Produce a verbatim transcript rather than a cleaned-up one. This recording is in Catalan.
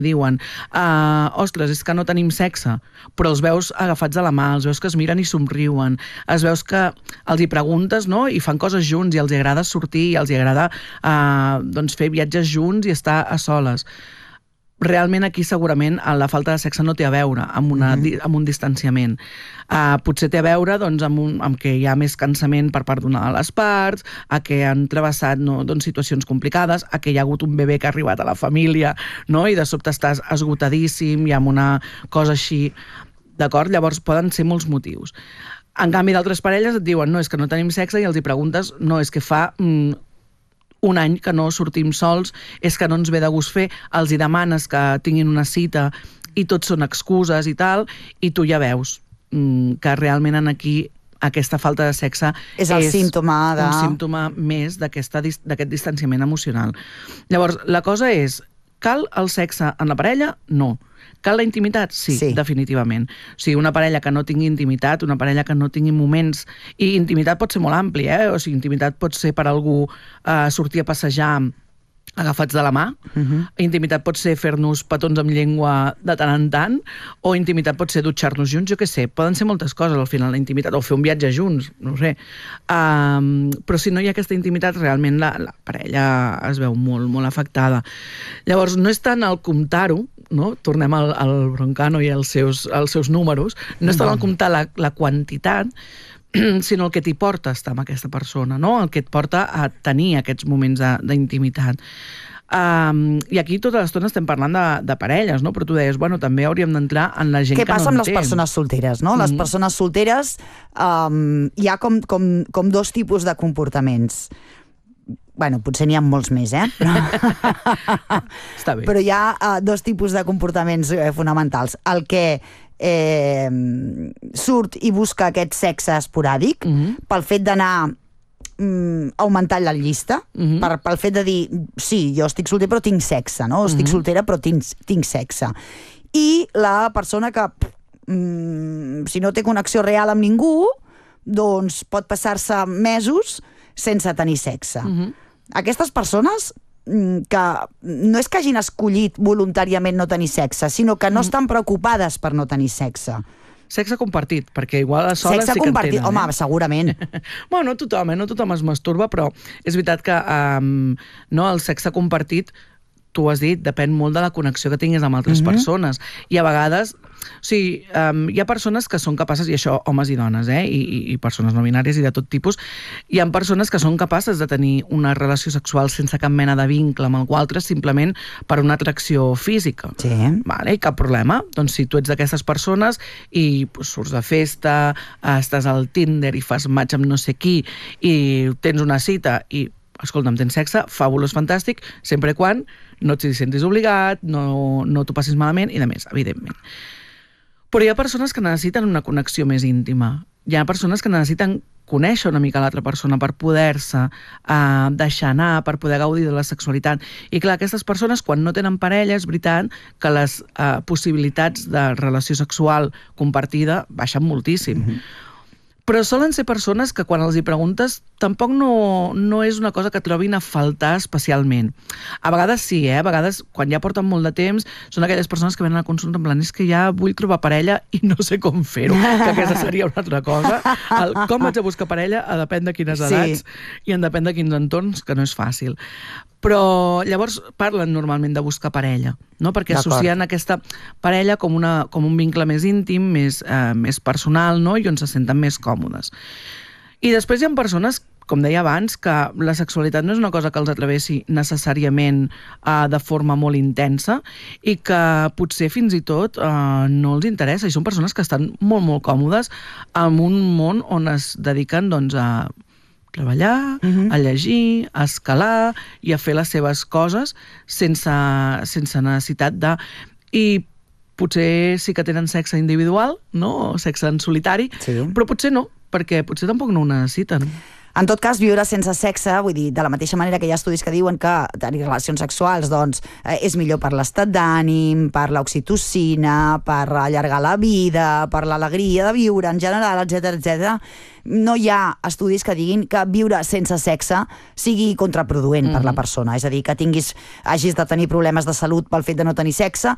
diuen, uh, ostres, és que no tenim sexe, però els veus agafats a la mà, els veus que es miren i somriuen, els veus que els hi preguntes, no?, i fan coses junts, i els agrada sortir, i els agrada uh, doncs fer viatges junts i estar a soles. Realment aquí segurament la falta de sexe no té a veure amb, una, mm-hmm. amb un distanciament. Uh, potser té a veure doncs, amb, un, amb que hi ha més cansament per part d'una de les parts, a que han travessat no, doncs, situacions complicades, a que hi ha hagut un bebè que ha arribat a la família, no? I de sobte estàs esgotadíssim i amb una cosa així, d'acord? Llavors poden ser molts motius. En canvi, d'altres parelles et diuen, no, és que no tenim sexe, i els hi preguntes, no, és que fa... Mm, un any que no sortim sols, és que no ens ve de gust fer, els hi demanes que tinguin una cita i tot són excuses i tal, i tu ja veus mm, que realment en aquí aquesta falta de sexe és, el és símptoma de... un símptoma més d'aquest distanciament emocional. Llavors, la cosa és, cal el sexe en la parella? No. Cal la intimitat? Sí, sí, definitivament. O sigui, una parella que no tingui intimitat, una parella que no tingui moments... I intimitat pot ser molt ampli, eh? O sigui, intimitat pot ser per algú eh, sortir a passejar agafats de la mà. Uh-huh. Intimitat pot ser fer-nos petons amb llengua de tant en tant, o intimitat pot ser dutxar-nos junts, jo què sé. Poden ser moltes coses al final, la intimitat, o fer un viatge junts, no ho sé. Um, però si no hi ha aquesta intimitat, realment la, la parella es veu molt, molt afectada. Llavors, no és tant el comptar-ho, no? Tornem al, al Broncano i als seus, als seus números, no és tant el comptar la, la quantitat, sinó el que t'hi porta estar amb aquesta persona, no? El que et porta a tenir aquests moments d'intimitat. Um, I aquí tota l'estona estem parlant de, de parelles, no? Però tu deies, bueno, també hauríem d'entrar en la gent que no en té. Què passa amb les persones solteres, no? Mm-hmm. Les persones solteres um, hi ha com, com, com dos tipus de comportaments. Bueno, potser n'hi ha molts més, eh? Però, Està bé. Però hi ha uh, dos tipus de comportaments eh, fonamentals. El que eh, surt i busca aquest sexe esporàdic, mm-hmm. pel fet d'anar mm, augmentant la llista, mm-hmm. per, pel fet de dir, sí, jo estic solter però tinc sexe, no? Estic mm-hmm. soltera però tinc, tinc sexe. I la persona que, mm, si no té connexió real amb ningú, doncs pot passar-se mesos sense tenir sexe. Mm-hmm. Aquestes persones que no és que hagin escollit voluntàriament no tenir sexe, sinó que no mm-hmm. estan preocupades per no tenir sexe. Sexe compartit, perquè igual a soles sexe sí que compartit, en tenen. Home, eh? Segurament. Bueno, no tothom, eh? No tothom es masturba, però és veritat que um, no, el sexe compartit, tu ho has dit, depèn molt de la connexió que tinguis amb altres mm-hmm. persones. I a vegades, o sigui, um, hi ha persones que són capaces, i això homes i dones, eh? I, i, i persones no binàries i de tot tipus, hi ha persones que són capaces de tenir una relació sexual sense cap mena de vincle amb algú altre, simplement per una atracció física. Sí. Vale? I cap problema. Doncs si tu ets d'aquestes persones i pues, surts de festa, estàs al Tinder i fas match amb no sé qui, i tens una cita i escolta'm, tens sexe, fabulós, fantàstic, sempre i quan no t'hi sentis obligat, no, no t'ho passis malament i de més, evidentment. Però hi ha persones que necessiten una connexió més íntima. Hi ha persones que necessiten conèixer una mica l'altra persona per poder-se uh, deixar anar, per poder gaudir de la sexualitat. I clar, aquestes persones, quan no tenen parella, és veritat que les uh, possibilitats de relació sexual compartida baixen moltíssim. Mm-hmm. Però solen ser persones que quan els hi preguntes tampoc no, no és una cosa que trobin a faltar especialment. A vegades sí, eh? A vegades, quan ja porten molt de temps, són aquelles persones que venen a la consulta en plan, és que ja vull trobar parella i no sé com fer-ho, que aquesta seria una altra cosa. El, com haig de buscar parella depèn de quines edats sí. i en depèn de quins entorns, que no és fàcil. Però llavors parlen normalment de buscar parella, no? Perquè associen aquesta parella com, una, com un vincle més íntim, més, eh, més personal, no? I on se senten més còmodes. I després hi ha persones, com deia abans, que la sexualitat no és una cosa que els atrevessi necessàriament eh, de forma molt intensa i que potser fins i tot eh, no els interessa. I són persones que estan molt, molt còmodes en un món on es dediquen doncs, a treballar, uh-huh. a llegir, a escalar i a fer les seves coses sense, sense necessitat de... I potser sí que tenen sexe individual, no? Sexe en solitari, sí. Però potser no, perquè potser tampoc no ho necessiten. En tot cas, viure sense sexe, vull dir, de la mateixa manera que hi ha estudis que diuen que tenir relacions sexuals doncs, eh, és millor per l'estat d'ànim, per l'oxitocina, per allargar la vida, per l'alegria de viure en general, etcètera, etcètera. No hi ha estudis que diguin que viure sense sexe sigui contraproduent mm-hmm. per la persona. És a dir, que tinguis, hagis de tenir problemes de salut pel fet de no tenir sexe,